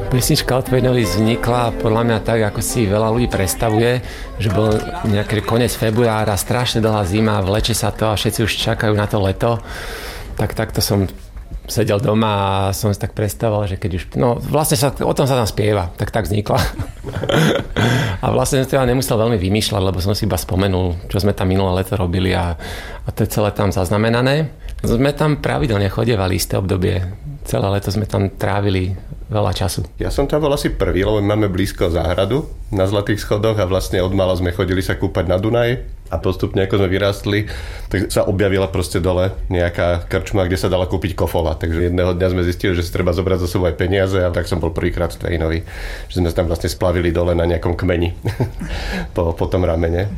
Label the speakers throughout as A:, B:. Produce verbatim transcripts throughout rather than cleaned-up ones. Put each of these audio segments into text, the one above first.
A: Pesnička o Twainovi vznikla podľa mňa tak, ako si veľa ľudí predstavuje, že bol nejaký koniec februára, strašne dlhá zima, vleče sa to a všetci už čakajú na to leto. Tak takto som sedel doma a som si tak predstavoval, že keď už... No vlastne sa, o tom sa tam spieva, tak tak vznikla. A vlastne som to ja nemusel veľmi vymýšľať, lebo som si iba spomenul, čo sme tam minulé leto robili a, a to je celé tam zaznamenané. Sme tam pravidelne chodievali isté obdobie. Celé leto sme tam trávili veľa času.
B: Ja som tam bol asi prvý, lebo máme blízko záhradu na Zlatých schodoch a vlastne od mala sme chodili sa kúpať na Dunaj a postupne ako sme vyrástli, tak sa objavila proste dole nejaká krčma, kde sa dala kúpiť kofola. Takže jedného dňa sme zistili, že si treba zobrať za sebou aj peniaze a tak som bol prvýkrát v Twainovi, že sme tam vlastne splavili dole na nejakom kmeni po, po tom ramene.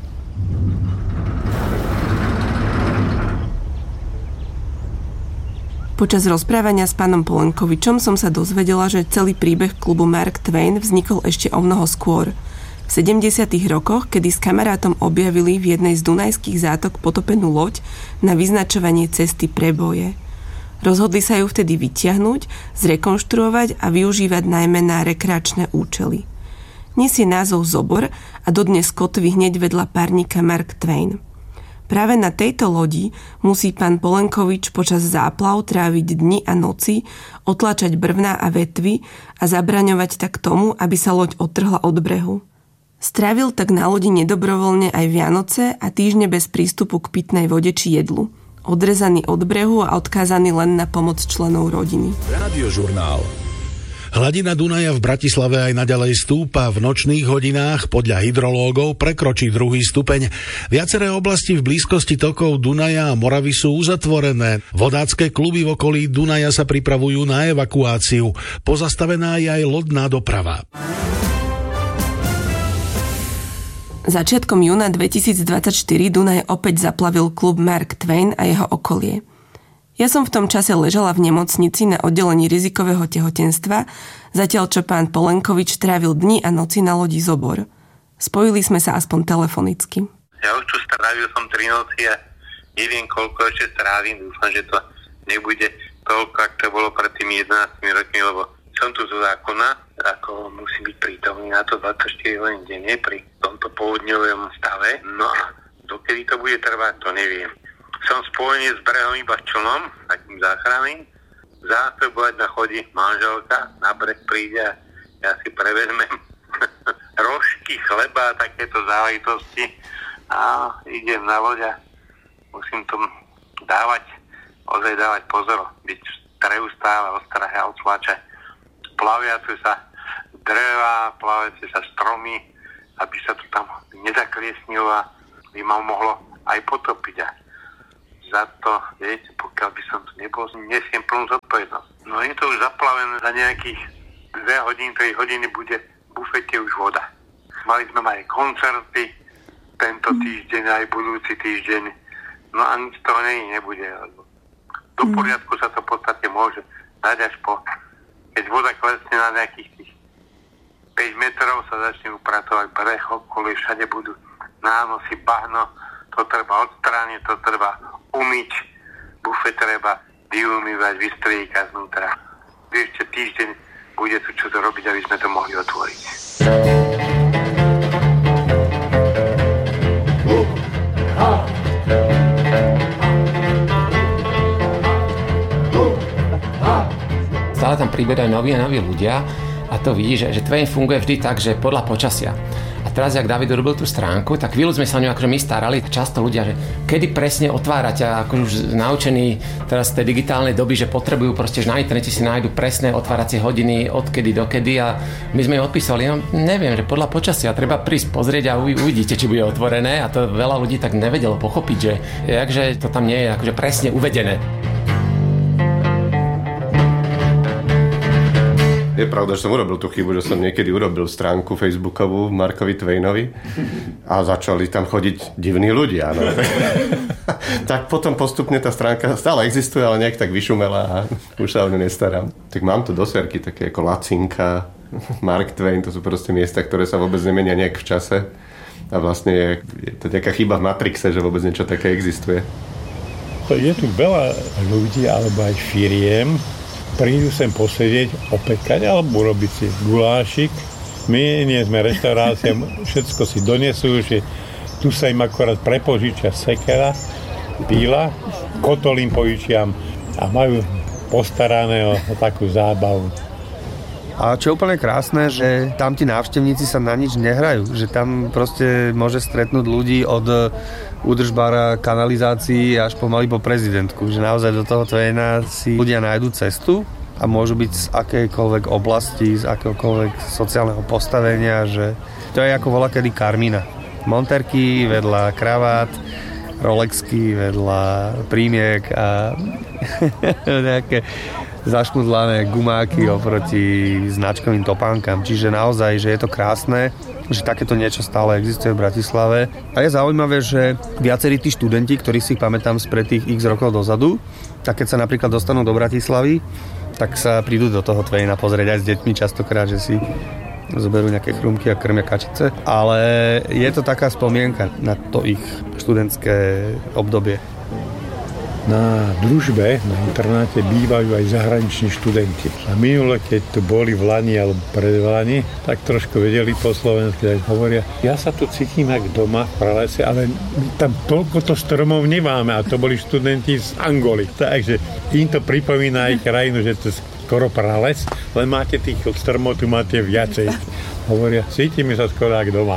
C: Počas rozprávania s pánom Polenkovičom som sa dozvedela, že celý príbeh klubu Mark Twain vznikol ešte o mnoho skôr. V sedemdesiatych rokoch, kedy s kamarátom objavili v jednej z dunajských zátok potopenú loď na vyznačovanie cesty pre boje. Rozhodli sa ju vtedy vytiahnuť, zrekonštruovať a využívať najmä na rekreačné účely. Nesie názov Zobor a dodnes kotví hneď vedľa párnika Mark Twain. Práve na tejto lodi musí pán Polenkovič počas záplav tráviť dni a noci, otlačať brvná a vetvy a zabraňovať tak tomu, aby sa loď odtrhla od brehu. Strávil tak na lodi nedobrovoľne aj Vianoce a týždne bez prístupu k pitnej vode či jedlu. Odrezaný od brehu a odkázaný len na pomoc členov rodiny.
D: Radiožurnál. Hladina Dunaja v Bratislave aj naďalej stúpa. V nočných hodinách podľa hydrológov prekročí druhý stupeň. Viaceré oblasti v blízkosti tokov Dunaja a Moravy sú uzatvorené. Vodácké kluby v okolí Dunaja sa pripravujú na evakuáciu. Pozastavená je aj lodná doprava.
C: Začiatkom júna dvetisícdvadsaťštyri Dunaj opäť zaplavil klub Mark Twain a jeho okolie. Ja som v tom čase ležala v nemocnici na oddelení rizikového tehotenstva, zatiaľ čo pán Polenkovič trávil dni a noci na lodi Zobor. Spojili sme sa aspoň telefonicky.
E: Ja už tu strávil som tri noci a neviem, koľko ešte strávim. Dúfam, že to nebude toľko, ako to bolo pred tými jedenáctimi rokmi, lebo som tu zo zákona, ako musí byť prítomný na to dvadsaťštyri hodín denne pri tomto povodňovom stave. No a dokedy to bude trvať, to neviem. Som spojený s brehom iba člnom, takým záchranným. Zásobovať na chodí manželka, na breh príde a ja si prevezmem rožky, chleba a takéto záležitosti a idem na loď a musím tomu dávať, ozaj dávať pozor, byť neustále ostrahe a otlačať plaviace sa dreva, plaviace sa stromy, aby sa to tam nezakliesnilo a by ma mohlo aj potopiť. A za to, viete, pokiaľ by som tu nebol, nesiem plnú zodpovednosť. No je to už zaplavené, za nejakých dve hodiny, tri hodiny bude v bufete už voda. Mali sme aj koncerty tento týždeň, aj budúci týždeň. No a nič z toho nie, nebude. Do poriadku sa to v podstate môže dať až po, keď voda klesne na nejakých tých päť metrov, sa začne upratovať breh, okolí všade budú nánosy, bahno, to treba odstrániť, to treba umyť, bufet treba vyumývať, vystriekať znútra. Ešte týždeň bude tu čo to robiť, aby sme to mohli otvoriť.
A: Stále tam priberajú noví a noví ľudia a to vidí, že, že Twain funguje vždy tak, že podľa počasia. A teraz, jak David urobil tú stránku, tak chvíľu sme sa o ňu akože my starali. Často ľudia, že kedy presne otvárať a akože už naučení teraz z tej digitálnej doby, že potrebujú proste, že na internete si nájdu presné otváracie hodiny odkedy dokedy a my sme ju odpísali. No neviem, že podľa počasia treba prísť pozrieť a uvidíte, či bude otvorené a to veľa ľudí tak nevedelo pochopiť, že jakže to tam nie je akože presne uvedené.
B: Je pravda, že som urobil tú chybu, že som niekedy urobil stránku facebookovú Markovi Twainovi a začali tam chodiť divní ľudia. No. Tak potom postupne tá stránka stále existuje, ale nejak tak vyšumela a už sa o ňu nestarám. Tak mám tu doserky také ako Lacinka, Mark Twain, to sú proste miesta, ktoré sa vôbec nemenia nejak v čase. A vlastne je, je to taká chyba v Matrixe, že vôbec niečo také existuje.
F: Je tu veľa ľudí alebo aj firiem, prídu sem posedieť, opekať alebo urobiť si gulášik. My nie sme reštaurácia, všetko si donesú, že tu sa im akorát prepožičia sekera, píla, kotol im požičiam a majú postarané o, o takú zábavu.
G: A čo je úplne krásne, že tam tí návštevníci sa na nič nehrajú, že tam proste môže stretnúť ľudí od údržbára kanalizácií až pomaly po prezidentku, že naozaj do toho Twaina si ľudia nájdu cestu a môžu byť z akejkoľvek oblasti, z akéhokoľvek sociálneho postavenia, že to je ako voľakedy Karmina. Monterky vedľa kravát, Rolexky vedľa prímiek a nejaké zašmudlané gumáky oproti značkovým topánkam. Čiže naozaj, že je to krásne, že takéto niečo stále existuje v Bratislave. A je zaujímavé, že viacerí tí študenti, ktorých si pamätám spred tých x rokov dozadu, tak keď sa napríklad dostanú do Bratislavy, tak sa prídu do toho Twaina pozrieť aj s deťmi častokrát, že si zoberú nejaké chrumky a krmia kačice. Ale je to taká spomienka na to ich študentské obdobie.
F: Na družbe, na internáte bývajú aj zahraniční študenti. A minule, keď tu boli v Lani alebo predvlani, tak trošku vedeli po slovensky, tak hovoria, ja sa tu cítim jak doma v pralese, ale tam toľko to stromov nemáme. A to boli študenti z Angoly. Takže im to pripomína aj krajinu, že to je skoro prales, len máte tých stromov, tu máte viacej. Hovoria, cítime sa skoro jak doma.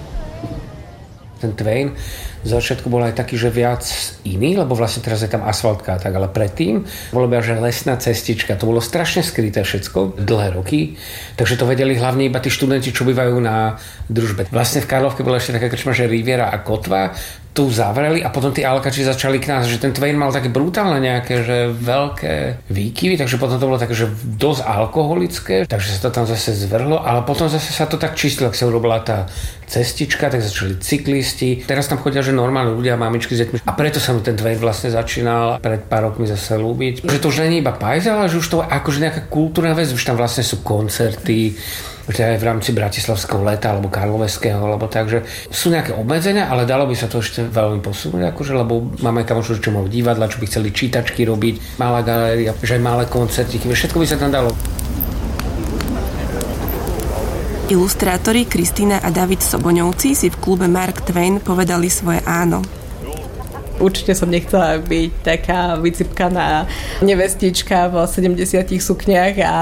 H: Ten Twain z začiatku bol aj taký, že viac iný, lebo vlastne teraz je tam asfaltka, tak, ale predtým bolo by že lesná cestička. To bolo strašne skryté všetko, dlhé roky, takže to vedeli hlavne iba tí študenti, čo bývajú na družbe. Vlastne v Karlovke bola ešte taká krčma, že Riviera a Kotva, tu zavreli a potom tí alkači začali k nás, že ten Twain mal také brutálne nejaké, že veľké výkyvy, takže potom to bolo také, že dosť alkoholické, takže sa to tam zase zvrhlo, ale potom zase sa to tak čistilo, ak sa urobila tá cestička, tak začali cyklisti. Teraz tam chodia, že normálne ľudia, mamičky s deťmi. A preto sa mu ten Twain vlastne začínal pred pár rokmi zase ľúbiť. Že to už nie je iba pajzel, ale že už to je akože nejaká kultúrna vec, už tam vlastne sú koncerty, že aj v rámci Bratislavského leta alebo Karloveského, alebo tak, že sú nejaké obmedzenia, ale dalo by sa to ešte veľmi posunúť, akože, lebo máme kamošov, čo majú divadla, čo by chceli čítačky robiť, malá galéria, že aj malé koncerty, všetko by sa tam dalo.
C: Ilustrátori Kristína a David Soboňovci si v klube Mark Twain povedali svoje áno.
I: Určite som nechcela byť taká vycipkaná nevestička v sedemdesiatych sukniach a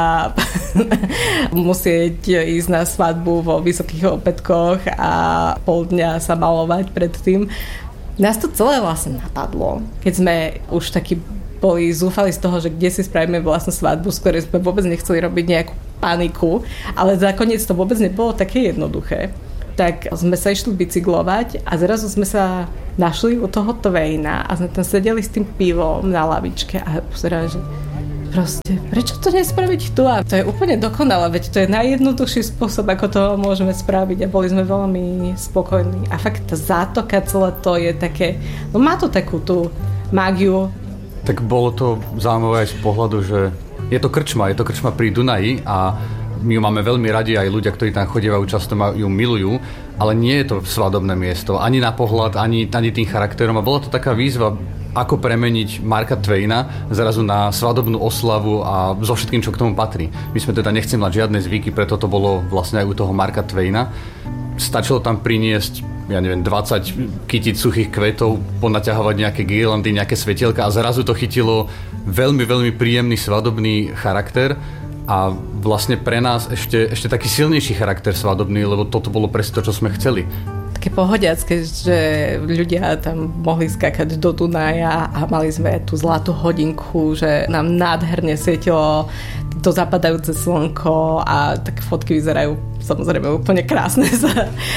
I: musieť ísť na svadbu vo vysokých opätkoch a pol dňa sa malovať predtým. Nás to celé vlastne napadlo, keď sme už takí boli zúfali z toho, že kde si spravíme vlastnú svadbu, z ktorej sme vôbec nechceli robiť nejakú paniku, ale nakoniec to vôbec nebolo také jednoduché. Tak sme sa išli bicyklovať a zrazu sme sa našli u toho Twaina a sme tam sedeli s tým pivom na lavičke a pozerali, že proste, prečo to nespraviť tu? A to je úplne dokonalé, veď to je najjednoduchší spôsob, ako to môžeme spraviť a boli sme veľmi spokojní. A fakt tá zátoka, celé to je také, no má to takú tú mágiu.
J: Tak bolo to zaujímavé aj z pohľadu, že je to krčma, je to krčma pri Dunaji a my ju máme veľmi radi, aj ľudia, ktorí tam chodievajú, často ju milujú, ale nie je to svadobné miesto, ani na pohľad, ani, ani tým charakterom. A bola to taká výzva, ako premeniť Marka Twaina zrazu na svadobnú oslavu a so všetkým, čo k tomu patrí. My sme teda nechceli mať žiadne zvyky, preto to bolo vlastne aj u toho Marka Twaina. Stačilo tam priniesť, ja neviem, dvadsať kytiť suchých kvetov, ponaťahovať nejaké girlandy, nejaké svetielka a zrazu to chytilo veľmi, veľmi príjemný svadobný charakter. A vlastne pre nás ešte, ešte taký silnejší charakter svadobný, lebo toto bolo presne to, čo sme chceli.
I: Také pohodiacké, že ľudia tam mohli skákať do Dunaja a mali sme tú zlatú hodinku, že nám nádherne svietilo to zapadajúce slnko a tak fotky vyzerajú samozrejme úplne krásne z,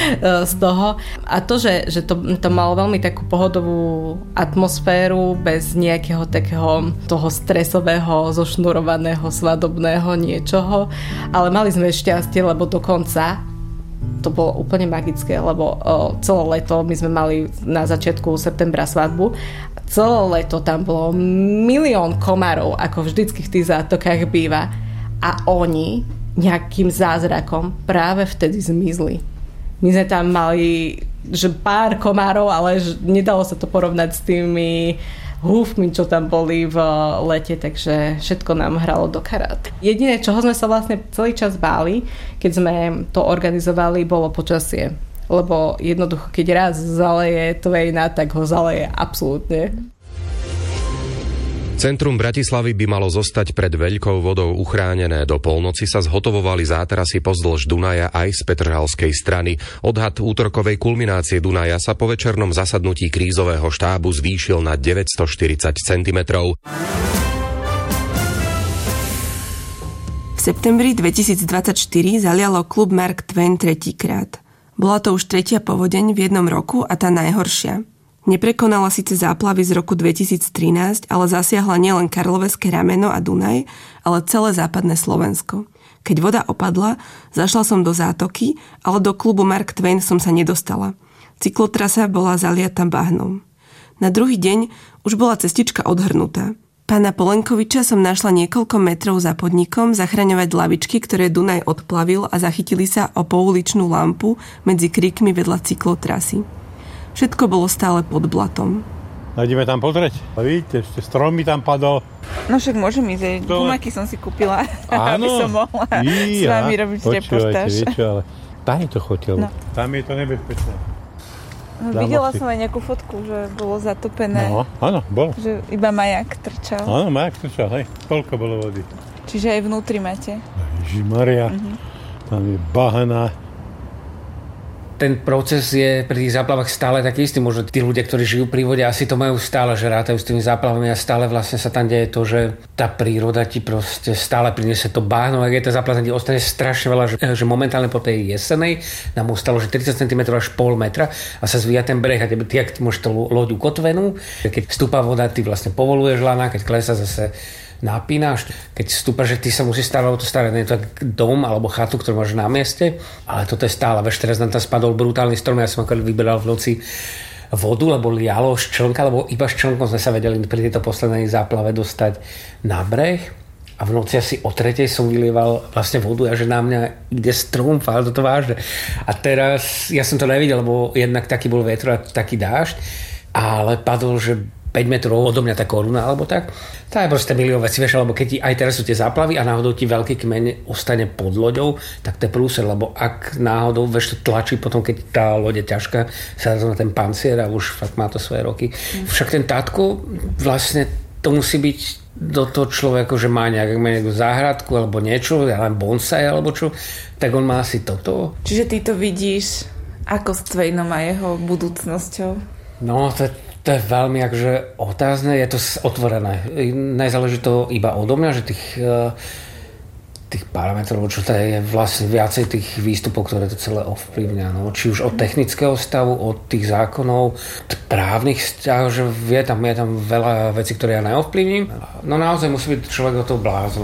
I: z toho. A to, že, že to, to malo veľmi takú pohodovú atmosféru bez nejakého takého toho stresového, zošnurovaného, svadobného niečoho. Ale mali sme šťastie, lebo dokonca to bolo úplne magické, lebo o, celé leto my sme mali na začiatku septembra svadbu. Celé leto tam bolo milión komárov, ako vždycky v tých zátokách býva. A oni nejakým zázrakom práve vtedy zmizli. My sme tam mali že pár komárov, ale nedalo sa to porovnať s tými húfmi, čo tam boli v lete, takže všetko nám hralo do karát. Jediné, čoho sme sa vlastne celý čas báli, keď sme to organizovali, bolo počasie. Lebo jednoducho, keď raz zaleje Twaina, tak ho zaleje absolútne.
K: Centrum Bratislavy by malo zostať pred veľkou vodou uchránené. Do polnoci sa zhotovovali zátarasy pozdĺž Dunaja aj z petržalskej strany. Odhad útorkovej kulminácie Dunaja sa po večernom zasadnutí krízového štábu zvýšil na deväťstoštyridsať centimetrov.
C: V septembri dvetisícdvadsaťštyri zalialo klub Mark Twain tretíkrát. Bola to už tretia povodeň v jednom roku a tá najhoršia. Neprekonala síce záplavy z roku dvetisíctrinásť, ale zasiahla nielen Karlovéske rameno a Dunaj, ale celé západné Slovensko. Keď voda opadla, zašla som do zátoky, ale do klubu Mark Twain som sa nedostala. Cyklotrasa bola zaliata bahnom. Na druhý deň už bola cestička odhrnutá. Pána Polenkoviča som našla niekoľko metrov za podnikom zachraňovať lavičky, ktoré Dunaj odplavil a zachytili sa o pouličnú lampu medzi kríkmi vedľa cyklotrasy. Všetko bolo stále pod blatom.
F: Ideme tam pozrieť. Vidíte, ešte strom mi tam padol.
L: No však môžem ísť. To... Gumaky som si kúpila, áno, aby som mohla Í, s vami robiť reportáž.
F: Viete, ale tam je to chotel. No. Tam je to nebezpečné.
L: No, videla som aj nejakú fotku, že bolo zatopené.
F: No, áno, bolo.
L: Že iba majak trčal.
F: Áno, majak trčal, hej. Toľko bolo vody.
L: Čiže aj vnútri máte?
F: Ježimaria, uh-huh. Tam je bahana.
H: Ten proces je pri tých záplavách stále taký istý. Možno tí ľudia, ktorí žijú pri vode, asi to majú stále, že rátajú s tými záplavami a stále vlastne sa tam deje to, že tá príroda ti proste stále priniesie to bahno. Ak je tá záplava, ti ostane strašne veľa, že, že momentálne po tej jesenej nám ostalo, že tridsať centimetrov až pol metra a sa zvíja ten breh a ty, ty, ty môžeš tú loď ukotvenú. Keď vstúpa voda, ty vlastne povoluješ lana, keď klesa zase napínaš, keď vstúpaš, že ty sa musíš starať o to staré, nie je to tak dom alebo chatu, ktorú máš na mieste, ale toto je stále, vieš, teraz nám tam spadol brutálny strom, ja som ako vyberal v noci vodu, lebo lialo ščlnka, lebo iba ščlnkom sme sa vedeli pri tejto poslednej záplave dostať na breh a v noci asi o tretej som vylieval vlastne vodu a že na mňa ide strom, ale toto vážne. A teraz, ja som to nevidel, lebo jednak taký bol vetro a taký dážď, ale padol, že päť metrov odo mňa tá koruna, alebo tak. To je proste milión vecí, vieš, alebo keď ti, aj teraz sú tie záplavy a náhodou ti veľký kmeň ostane pod loďou, tak to je prúser, lebo ak náhodou, vieš, to tlačí potom, keď tá loď je ťažká, sa na ten pancier a už fakt má to svoje roky. Mm. Však ten tátko, vlastne to musí byť do toho človeka, že má nejakú, nejakú záhradku alebo niečo, len bonsai alebo čo, tak on má asi toto.
L: Čiže ty to vidíš ako s Twainom a jeho budúcnosťou?
H: No, to je To je veľmi akože otázne, je to otvorené. Nezáleží to iba odo mňa, že tých, tých parametrov, čo to je vlastne viacej tých výstupov, ktoré to celé ovplyvňa. No. Či už od technického stavu, od tých zákonov, právnych vzťahov, že je tam, je tam veľa vecí, ktoré ja neovplyvním. No naozaj musí byť človek o toho blázon.